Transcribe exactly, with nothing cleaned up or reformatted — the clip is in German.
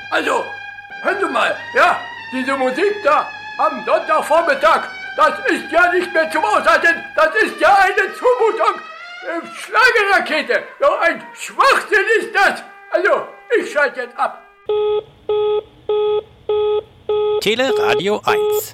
Also, hören Sie mal, ja, diese Musik da am Sonntagvormittag, das ist ja nicht mehr zum Aushalten, das ist ja eine Zumutung. Äh, Schlagerrakete, so ein Schwachsinn ist das. Also, ich schalte jetzt ab. Teleradio eins.